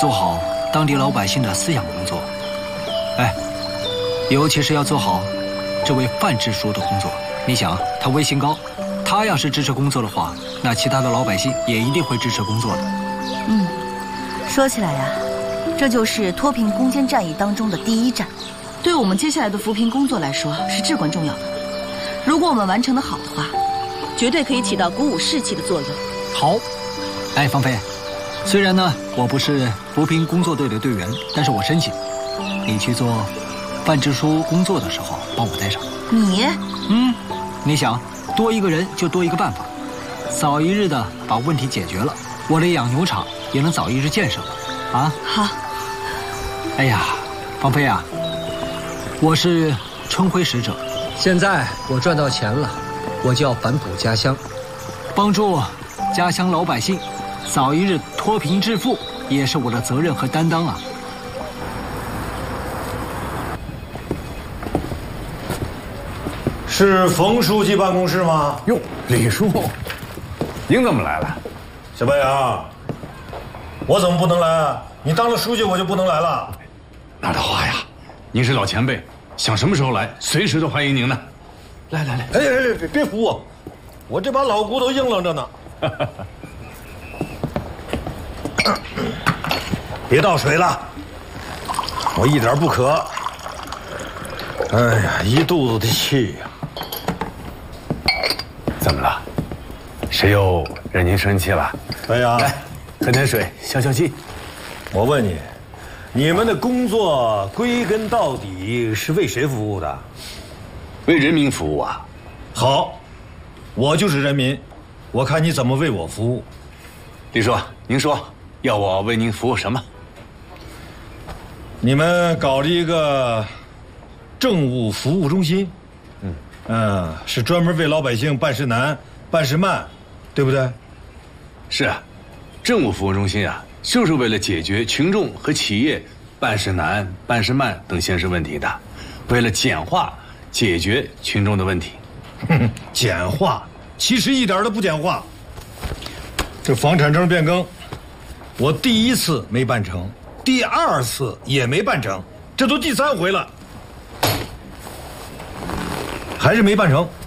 做好当地老百姓的思想工作。哎，尤其是要做好这位范支书的工作。你想，他威信高，他要是支持工作的话，那其他的老百姓也一定会支持工作的。 说起来呀，这就是脱贫攻坚战役当中的第一战，对我们接下来的扶贫工作来说是至关重要的。如果我们完成得好的话，绝对可以起到鼓舞士气的作用。 好，哎，芳菲，虽然呢我不是扶贫工作队的队员，但是我申请你去做范支书工作的时候帮我带上。 你？ 你想，多一个人就多一个办法，早一日的把问题解决了，我的养牛场也能早一日建设了。啊， 好。 哎呀，芳菲啊，我是春晖使者，现在我赚到钱了，我就要反哺家乡，帮助家乡老百姓早一日脱贫致富，也是我的责任和担当啊。 是冯书记办公室吗？ 哟，李叔，您怎么来了？ 小白杨，我怎么不能来啊？你当了书记，我就不能来了？ 哪的话呀？您是老前辈，想什么时候来，随时都欢迎您呢。来来来， 哎，别扶我，我这把老骨头硬朗着呢。别倒水了，我一点不渴。哎呀，一肚子的气呀！ 怎么了？谁又让您生气了？ 哎呀， 来，喝点水消消气。 我问你，你们的工作归根到底是为谁服务的？ 为人民服务啊！ 好，我就是人民，我看你怎么为我服务。 李叔，您说要我为您服务什么？ 你们搞了一个政务服务中心，是专门为老百姓办事难、办事慢，对不对？ 是啊，政务服务中心啊，就是为了解决群众和企业办事难、办事慢等现实问题的，为了简化解决群众的问题。 简化，其实一点都不简化。这房产证变更，我第一次没办成，第二次也没办成，这都第3回了，还是没办成。